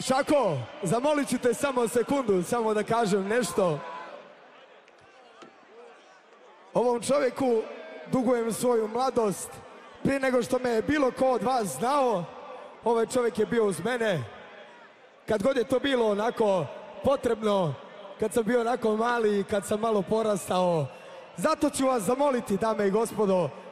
Šako, zamolit ću te samo sekundu, samo da kažem nešto. Ovom čovjeku dugujem svoju mladost. Prije nego što me je bilo ko od vas znao, ovaj čovjek je bio uz mene. Kad god je to bilo onako potrebno, kad sam bio onako mali i kad sam malo porastao. Zato ću vas zamoliti, dame i gospodo,